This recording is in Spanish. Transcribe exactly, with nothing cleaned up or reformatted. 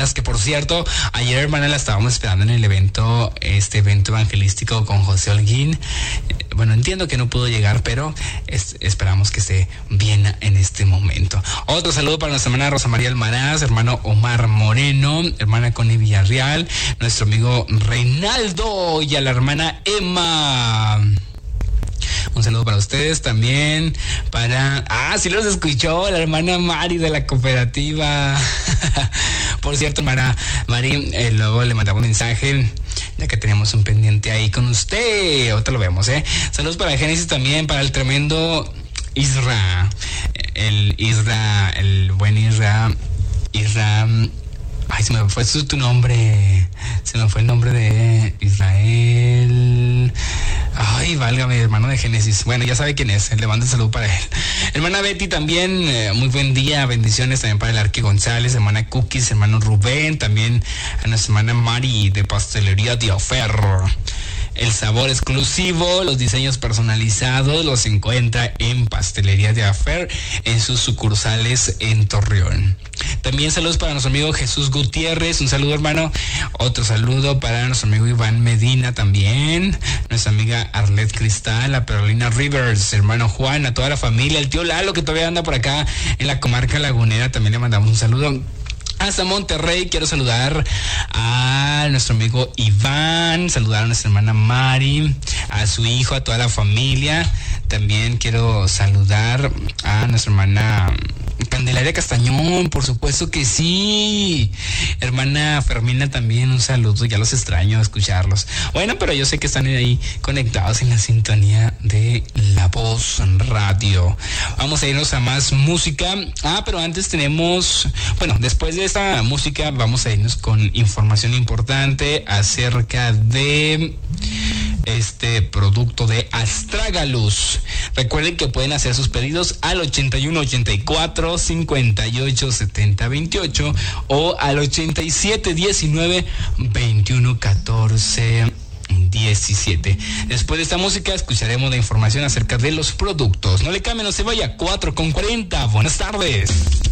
Que por cierto, ayer, hermana, la estábamos esperando en el evento, este evento evangelístico con José Holguín. Bueno, entiendo que no pudo llegar, pero es, esperamos que esté bien en este momento. Otro saludo para nuestra hermana Rosa María Almaraz, hermano Omar Moreno, hermana Connie Villarreal, nuestro amigo Reinaldo y a la hermana Emma. Un saludo para ustedes también, para... Ah, sí los escuchó, la hermana Mari de la cooperativa. Por cierto, hermana Mari, eh, luego le mandamos un mensaje, ya que teníamos un pendiente ahí con usted. Ahorita lo vemos, ¿eh? Saludos para Génesis también, para el tremendo Isra. El Isra, el buen Isra. Isra... Ay, se me fue su, tu nombre. Se me fue el nombre de Israel. Ay, válgame, hermano de Génesis. Bueno, ya sabe quién es. Le mando un saludo para él. Hermana Betty también, eh, muy buen día. Bendiciones también para el Arqui González, hermana Cookies, hermano Rubén. También a nuestra hermana Mari de Pastelería de Ofer. El sabor exclusivo, los diseños personalizados los encuentra en Pastelería de Afer en sus sucursales en Torreón. También saludos para nuestro amigo Jesús Gutiérrez, un saludo, hermano. Otro saludo para nuestro amigo Iván Medina también, nuestra amiga Arlet Cristal, a Carolina Rivers, hermano Juan, a toda la familia, el tío Lalo que todavía anda por acá en la comarca lagunera, también le mandamos un saludo. Hasta Monterrey quiero saludar a nuestro amigo Iván, saludar a nuestra hermana Mari, a su hijo, a toda la familia. También quiero saludar a nuestra hermana Candelaria Castañón, por supuesto que sí. Hermana Fermina también, un saludo, ya los extraño a escucharlos. Bueno, pero yo sé que están ahí conectados en la sintonía de La Voz Radio. Vamos a irnos a más música. Ah, pero antes tenemos, bueno, después de esta música vamos a irnos con información importante acerca de este producto de Astragalus. Recuerden que pueden hacer sus pedidos al ochenta y uno ochenta y cuatro cincuenta y ocho setenta veintiocho o al ochenta y siete diecinueve veintiuno catorce diecisiete. Después de esta música escucharemos la información acerca de los productos. No le cambien, no se vaya. Cuatro con cuarenta. Buenas tardes.